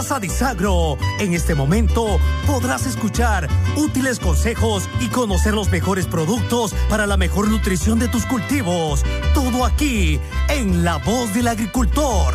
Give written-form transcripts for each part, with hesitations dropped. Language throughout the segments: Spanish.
Disagro. En este momento podrás escuchar útiles consejos y conocer los mejores productos para la mejor nutrición de tus cultivos. Todo aquí en La Voz del Agricultor.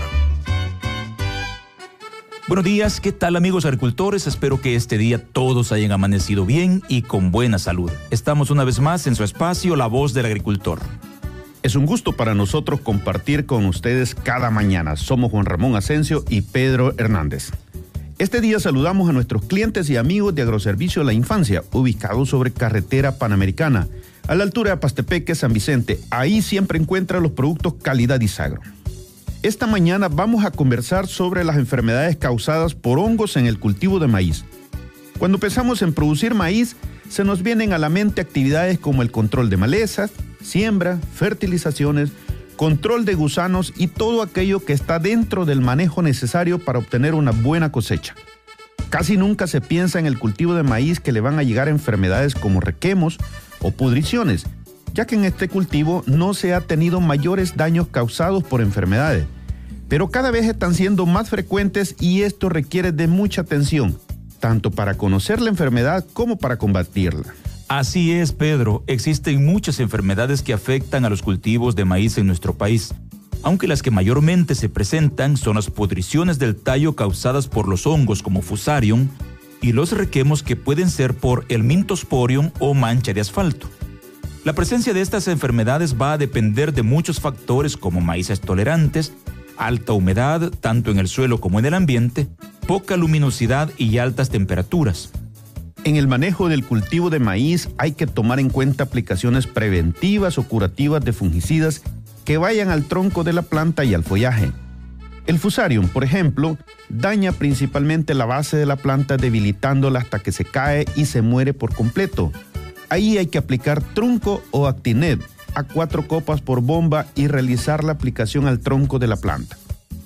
Buenos días, ¿qué tal amigos agricultores? Espero que este día todos hayan amanecido bien y con buena salud. Estamos una vez más en su espacio La Voz del Agricultor. Es un gusto para nosotros compartir con ustedes cada mañana. Somos Juan Ramón Asensio y Pedro Hernández. Este día saludamos a nuestros clientes y amigos de Agroservicio La Infancia, ubicados sobre Carretera Panamericana, a la altura de Pastepeque, San Vicente. Ahí siempre encuentra los productos calidad Disagro. Esta mañana vamos a conversar sobre las enfermedades causadas por hongos en el cultivo de maíz. Cuando pensamos en producir maíz, se nos vienen a la mente actividades como el control de malezas, siembra, fertilizaciones, control de gusanos y todo aquello que está dentro del manejo necesario para obtener una buena cosecha. Casi nunca se piensa en el cultivo de maíz que le van a llegar enfermedades como requemos o pudriciones, ya que en este cultivo no se ha tenido mayores daños causados por enfermedades. Pero cada vez están siendo más frecuentes y esto requiere de mucha atención, tanto para conocer la enfermedad como para combatirla. Así es, Pedro. Existen muchas enfermedades que afectan a los cultivos de maíz en nuestro país, aunque las que mayormente se presentan son las pudriciones del tallo causadas por los hongos como Fusarium y los requemos que pueden ser por el Mintosporium o mancha de asfalto. La presencia de estas enfermedades va a depender de muchos factores como maíces tolerantes, alta humedad tanto en el suelo como en el ambiente, poca luminosidad y altas temperaturas. En el manejo del cultivo de maíz hay que tomar en cuenta aplicaciones preventivas o curativas de fungicidas que vayan al tronco de la planta y al follaje. El Fusarium, por ejemplo, daña principalmente la base de la planta debilitándola hasta que se cae y se muere por completo. Ahí hay que aplicar Trunco o Actineb a 4 copas por bomba y realizar la aplicación al tronco de la planta.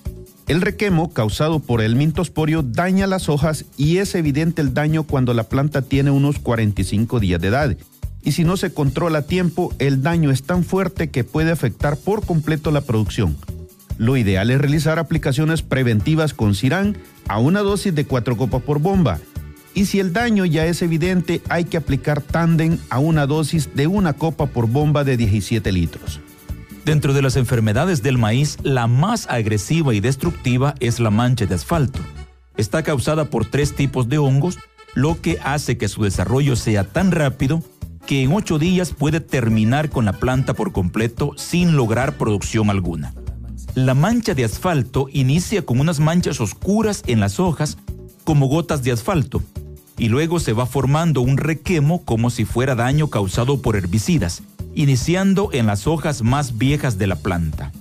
El requemo causado por el Mintosporio daña las hojas y es evidente el daño cuando la planta tiene unos 45 días de edad. Y si no se controla a tiempo, el daño es tan fuerte que puede afectar por completo la producción. Lo ideal es realizar aplicaciones preventivas con Ciran a una dosis de 4 copas por bomba. Y si el daño ya es evidente, hay que aplicar Tandem a una dosis de 1 copa por bomba de 17 litros. Dentro de las enfermedades del maíz, la más agresiva y destructiva es la mancha de asfalto. Está causada por 3 tipos de hongos, lo que hace que su desarrollo sea tan rápido que en 8 días puede terminar con la planta por completo sin lograr producción alguna. La mancha de asfalto inicia con unas manchas oscuras en las hojas como gotas de asfalto y luego se va formando un requemo como si fuera daño causado por herbicidas, iniciando en las hojas más viejas de la planta.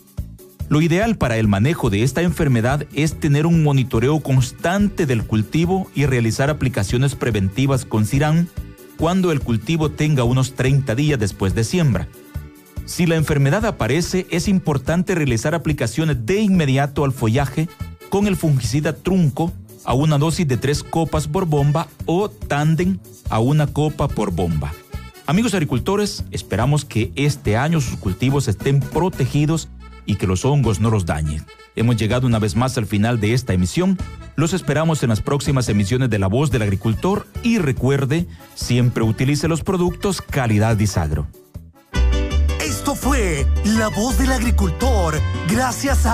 Lo ideal para el manejo de esta enfermedad es tener un monitoreo constante del cultivo y realizar aplicaciones preventivas con Ciran cuando el cultivo tenga unos 30 días después de siembra. Si la enfermedad aparece, es importante realizar aplicaciones de inmediato al follaje con el fungicida Trunco a una dosis de 3 copas por bomba o Tandem a 1 copa por bomba. Amigos agricultores, esperamos que este año sus cultivos estén protegidos y que los hongos no los dañen. Hemos llegado una vez más al final de esta emisión. Los esperamos en las próximas emisiones de La Voz del Agricultor y recuerde, siempre utilice los productos calidad Disagro. Esto fue La Voz del Agricultor, gracias a